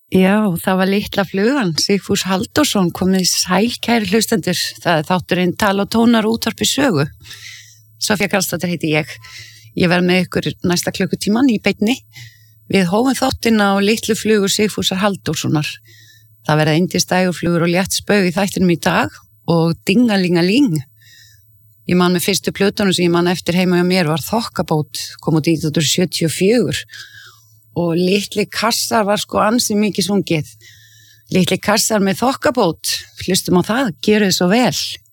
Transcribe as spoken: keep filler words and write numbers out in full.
Já, það var litla flugan, Sigfús Halldórsson, komið sæl kæri hlustendur, það er þátturinn Tal og tónar útvarpi sögu. Sofía Karlsdóttir heiti ég. Ég verð með ykkur næsta klukkutíman í beinni. Við hófum þáttina á litlu flugu Sigfúsar Halldórssonar. Það verða yndisdægurflugur og létt spaug í þættinum í dag og dingalingaling. Ég man með fyrstu plötunum sem ég man eftir heima hjá mér var Þokkabót, kom út nítján hundruð sjötíu og fjögur. Og litli kassar var sko ansi mikið sungið. Litli kassar með Þokkabót, hlustum á það, gjörið svo vel.